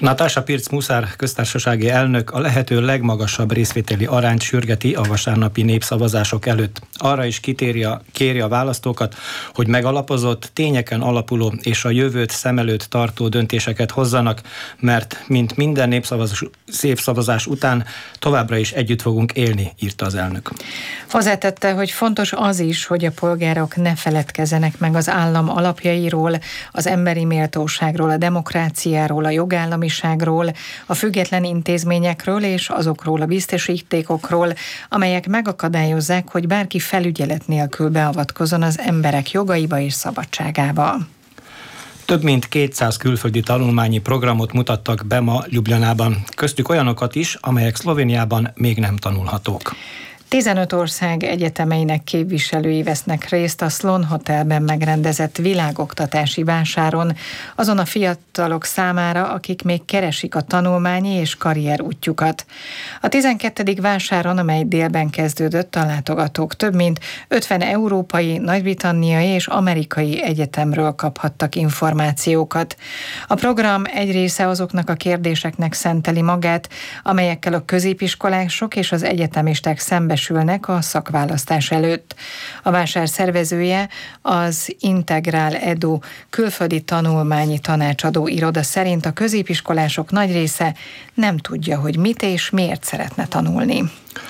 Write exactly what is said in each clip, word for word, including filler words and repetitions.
Natasha Pirc-Musar köztársasági elnök a lehető legmagasabb részvételi arányt sürgeti a vasárnapi népszavazások előtt. Arra is kitéri a, kéri a választókat, hogy megalapozott, tényeken alapuló és a jövőt szem előtt tartó döntéseket hozzanak, mert mint minden népszavazás, népszavazás után továbbra is együtt fogunk élni, írta az elnök. Hozzátette, hogy fontos az is, hogy a polgárok ne feledkezzenek meg az állam alapjairól, az emberi méltóságról, a demokráciáról, a jogállamiságról, a független intézményekről és azokról a biztosítékokról, amelyek megakadályozzák, hogy bárki felügyelet nélkül beavatkozzon az emberek jogaiba és szabadságába. Több mint kétszáz külföldi tanulmányi programot mutattak be ma Ljubljanában, köztük olyanokat is, amelyek Szlovéniában még nem tanulhatók. tizenöt ország egyetemeinek képviselői vesznek részt a Slon Hotelben megrendezett világoktatási vásáron, azon a fiatalok számára, akik még keresik a tanulmányi és karrier útjukat. A tizenkettedik vásáron, amely délben kezdődött, a látogatók több mint ötven európai, nagy-britanniai és amerikai egyetemről kaphattak információkat. A program egy része azoknak a kérdéseknek szenteli magát, amelyekkel a középiskolások és az egyetemisták szembesülnek a szakválasztás előtt. A vásár szervezője az Integrál Edu külföldi tanulmányi tanácsadó iroda szerint a középiskolások nagy része nem tudja, hogy mit és miért szeretne tanulni.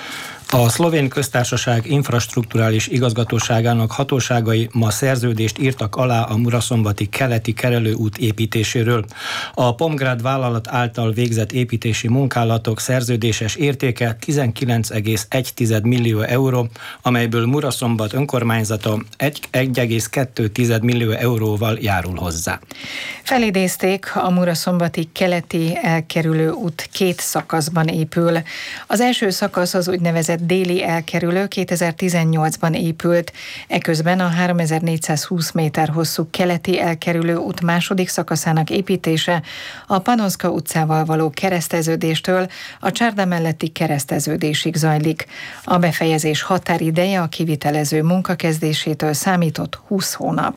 A Szlovén Köztársaság infrastrukturális igazgatóságának hatóságai ma szerződést írtak alá a Muraszombati keleti kerülőút építéséről. A Pomgrad vállalat által végzett építési munkálatok szerződéses értéke tizenkilenc egész egy millió euró, amelyből Muraszombat önkormányzata egy egész kettő millió euróval járul hozzá. Felidézték, a Muraszombati keleti elkerülő út két szakaszban épül. Az első szakasz az úgynevezett déli elkerülő kétezer-tizennyolcban épült, eközben a háromezer-négyszázhúsz méter hosszú keleti elkerülő út második szakaszának építése a Panonska utcával való kereszteződéstől a Csárda melletti kereszteződésig zajlik. A befejezés határideje a kivitelező munkakezdésétől számított húsz hónap.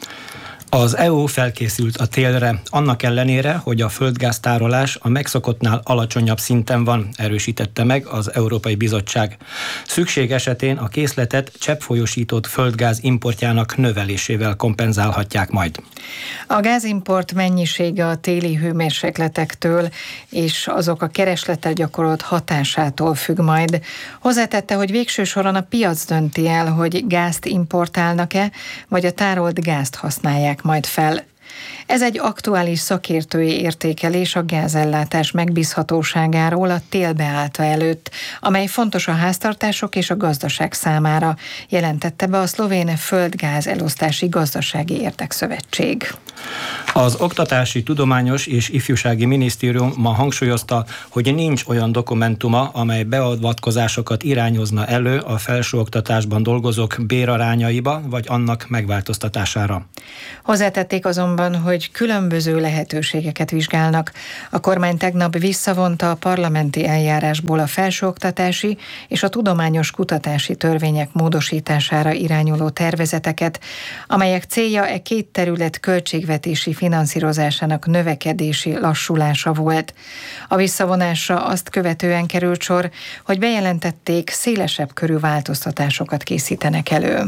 Az é u felkészült a télre, annak ellenére, hogy a földgáztárolás a megszokottnál alacsonyabb szinten van, erősítette meg az Európai Bizottság. Szükség esetén a készletet cseppfolyósított földgáz importjának növelésével kompenzálhatják majd. A gázimport mennyisége a téli hőmérsékletektől és azok a keresletre gyakorolt hatásától függ majd. Hozzátette, hogy végső soron a piac dönti el, hogy gázt importálnak-e, vagy a tárolt gázt használják majd fel. Ez egy aktuális szakértői értékelés a gázellátás megbízhatóságáról a tél beállta előtt, amely fontos a háztartások és a gazdaság számára, jelentette be a Szlovén Földgáz Elosztási Gazdasági Érdekszövetség. Az Oktatási, Tudományos és Ifjúsági Minisztérium ma hangsúlyozta, hogy nincs olyan dokumentuma, amely beavatkozásokat irányozna elő a felsőoktatásban dolgozók bérarányaiba, vagy annak megváltoztatására. Hozzátették azonban, hogy különböző lehetőségeket vizsgálnak. A kormány tegnap visszavonta a parlamenti eljárásból a felsőoktatási és a tudományos kutatási törvények módosítására irányuló tervezeteket, amelyek célja e két terület költségvetési finanszírozásának növekedési lassulása volt. A visszavonásra azt követően került sor, hogy bejelentették, szélesebb körű változtatásokat készítenek elő.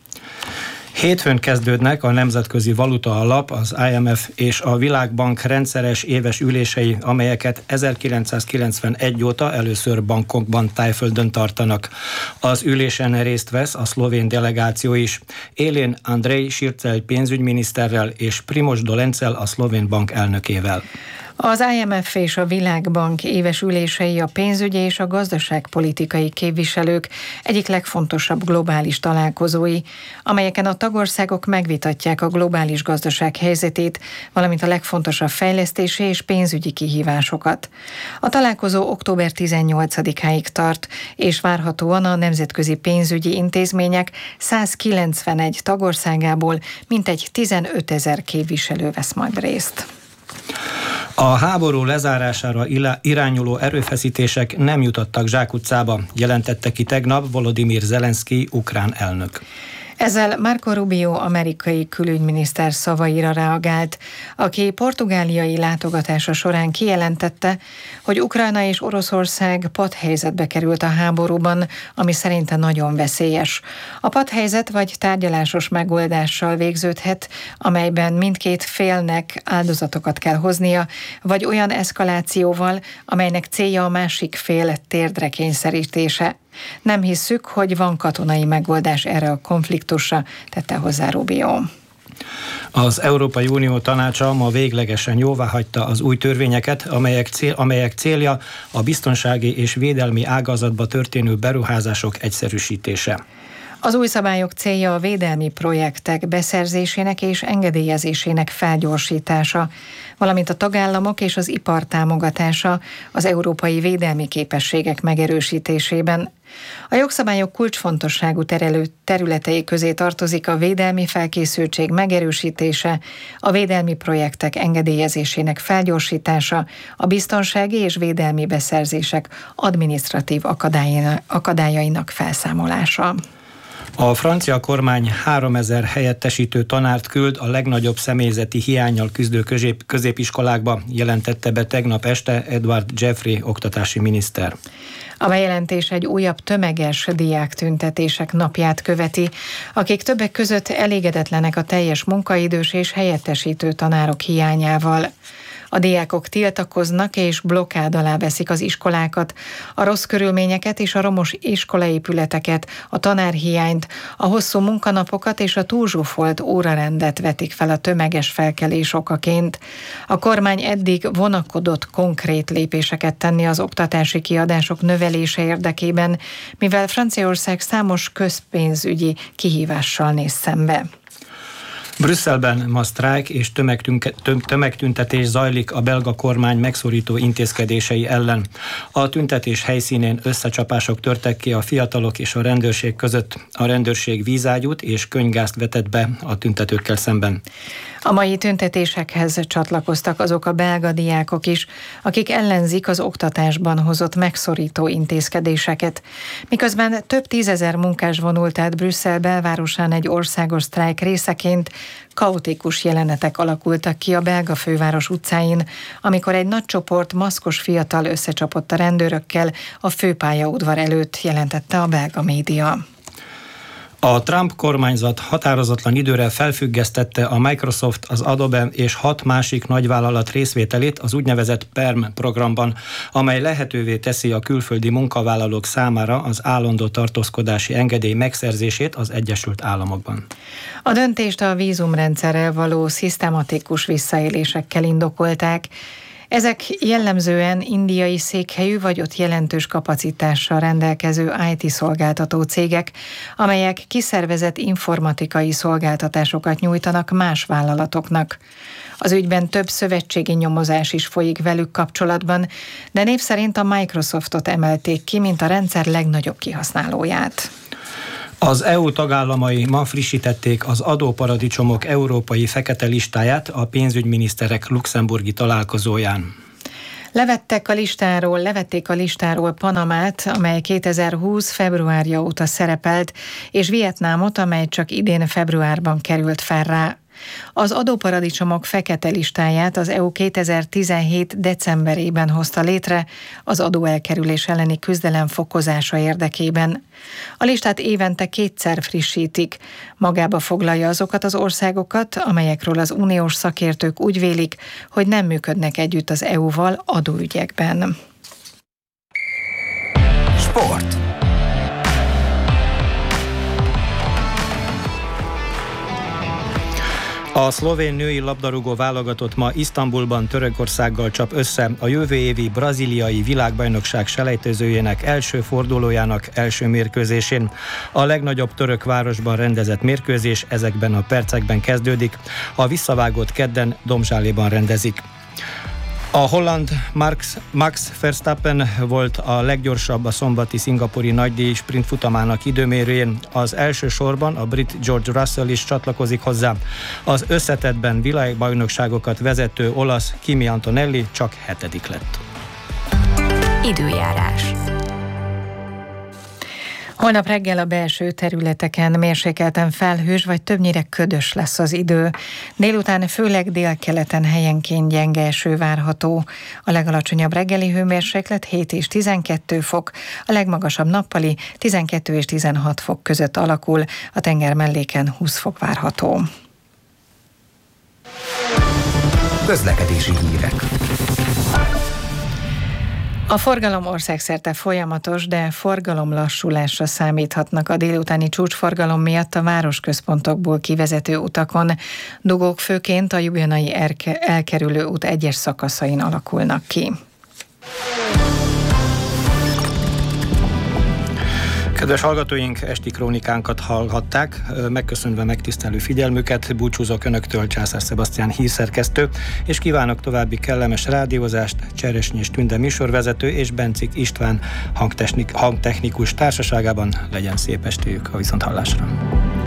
Hétfőn kezdődnek a Nemzetközi Valuta Alap, az I M F és a Világbank rendszeres éves ülései, amelyeket ezerkilencszázkilencvenegy óta először Bangkokban, Tájföldön tartanak. Az ülésen részt vesz a szlovén delegáció is. Élén Andrej Sircel pénzügyminiszterrel és Primož Dolenčel a szlovén bank elnökével. Az I M F és a Világbank éves ülései a pénzügyi és a gazdaságpolitikai képviselők egyik legfontosabb globális találkozói, amelyeken a tagországok megvitatják a globális gazdaság helyzetét, valamint a legfontosabb fejlesztési és pénzügyi kihívásokat. A találkozó október tizennyolcadikáig tart, és várhatóan a nemzetközi pénzügyi intézmények százkilencvenegy tagországából mintegy tizenötezer képviselő vesz majd részt. A háború lezárására irányuló erőfeszítések nem jutottak zsákutcába, jelentette ki tegnap Volodymyr Zelenszkij ukrán elnök. Ezzel Marco Rubio amerikai külügyminiszter szavaira reagált, aki portugáliai látogatása során kijelentette, hogy Ukrajna és Oroszország patthelyzetbe került a háborúban, ami szerinte nagyon veszélyes. A patthelyzet vagy tárgyalásos megoldással végződhet, amelyben mindkét félnek áldozatokat kell hoznia, vagy olyan eszkalációval, amelynek célja a másik fél térdre kényszerítése. Nem hisszük, hogy van katonai megoldás erre a konfliktusra, tette hozzá Rubio. Az Európai Unió tanácsa ma véglegesen jóváhagyta az új törvényeket, amelyek, cél, amelyek célja a biztonsági és védelmi ágazatba történő beruházások egyszerűsítése. Az új szabályok célja a védelmi projektek beszerzésének és engedélyezésének felgyorsítása, valamint a tagállamok és az ipar támogatása az európai védelmi képességek megerősítésében. A jogszabályok kulcsfontosságú területei közé tartozik a védelmi felkészültség megerősítése, a védelmi projektek engedélyezésének felgyorsítása, a biztonsági és védelmi beszerzések adminisztratív akadályainak felszámolása. A francia kormány háromezer helyettesítő tanárt küld a legnagyobb személyzeti hiánnyal küzdő közép, középiskolákba, jelentette be tegnap este Edouard Jeffrey oktatási miniszter. A bejelentés egy újabb tömeges diáktüntetések napját követi, akik többek között elégedetlenek a teljes munkaidős és helyettesítő tanárok hiányával. A diákok tiltakoznak és blokkád alá veszik az iskolákat, a rossz körülményeket és a romos iskolaépületeket, a tanárhiányt, a hosszú munkanapokat és a túlzsúfolt órarendet vetik fel a tömeges felkelés okaként. A kormány eddig vonakodott konkrét lépéseket tenni az oktatási kiadások növelése érdekében, mivel Franciaország számos közpénzügyi kihívással néz szembe. Brüsszelben ma sztrájk és tömegtüntetés zajlik a belga kormány megszorító intézkedései ellen. A tüntetés helyszínén összecsapások törtek ki a fiatalok és a rendőrség között. A rendőrség vízágyút és könyvgázt vetett be a tüntetőkkel szemben. A mai tüntetésekhez csatlakoztak azok a belga diákok is, akik ellenzik az oktatásban hozott megszorító intézkedéseket. Miközben több tízezer munkás vonult át Brüsszel belvárosán egy országos sztrájk részeként, kaotikus jelenetek alakultak ki a belga főváros utcáin, amikor egy nagy csoport maszkos fiatal összecsapott a rendőrökkel a főpályaudvar előtt, jelentette a belga média. A Trump kormányzat határozatlan időre felfüggesztette a Microsoft, az Adobe és hat másik nagyvállalat részvételét az úgynevezett P E R M programban, amely lehetővé teszi a külföldi munkavállalók számára az állandó tartózkodási engedély megszerzését az Egyesült Államokban. A döntést a vízumrendszerrel való szisztematikus visszaélésekkel indokolták. Ezek jellemzően indiai székhelyű vagy ott jelentős kapacitással rendelkező i té szolgáltató cégek, amelyek kiszervezett informatikai szolgáltatásokat nyújtanak más vállalatoknak. Az ügyben több szövetségi nyomozás is folyik velük kapcsolatban, de név szerint a Microsoftot emelték ki, mint a rendszer legnagyobb kihasználóját. Az é u tagállamai ma frissítették az adóparadicsomok európai fekete listáját a pénzügyminiszterek luxemburgi találkozóján. Levettek a listáról, levették a listáról Panamát, amely kétezer-húsz februárja óta szerepelt, és Vietnámot, amely csak idén februárban került fel rá. Az adóparadicsomok fekete listáját az é u kétezer-tizenhét decemberében hozta létre az adóelkerülés elleni küzdelem fokozása érdekében. A listát évente kétszer frissítik. Magába foglalja azokat az országokat, amelyekről az uniós szakértők úgy vélik, hogy nem működnek együtt az é u-val adóügyekben. Sport. A szlovén női labdarúgó válogatott ma Isztambulban Törökországgal csap össze a jövő évi brazíliai világbajnokság selejtezőjének első fordulójának első mérkőzésén. A legnagyobb török városban rendezett mérkőzés ezekben a percekben kezdődik. A visszavágót kedden Domzsáléban rendezik. A holland Max, Max Verstappen volt a leggyorsabb a szombati szingapúri nagydíj sprint futamának időmérőjén. Az első sorban a brit George Russell is csatlakozik hozzá. Az összetettben világbajnokságokat vezető olasz Kimi Antonelli csak hetedik lett. Időjárás. Holnap reggel a belső területeken mérsékelten felhős vagy többnyire ködös lesz az idő. Délután főleg délkeleten helyenként gyenge eső várható. A legalacsonyabb reggeli hőmérséklet hét és tizenkettő fok, a legmagasabb nappali tizenkettő és tizenhat fok között alakul, a tenger melléken húsz fok várható. Közlekedési hírek. A forgalom országszerte folyamatos, de forgalomlassulásra számíthatnak a délutáni csúcsforgalom miatt a városközpontokból kivezető utakon. Dugók főként a ljubljanai elkerülő út egyes szakaszain alakulnak ki. Kedves hallgatóink, esti krónikánkat hallhatták, megköszönve megtisztelő figyelmüket, búcsúzok Önöktől, Császár Szebasztián hírszerkesztő, és kívánok további kellemes rádiózást, Cseresnyés Tünde műsorvezető és Bencik István hangtechnikus társaságában. Legyen szép estéjük, a viszonthallásra!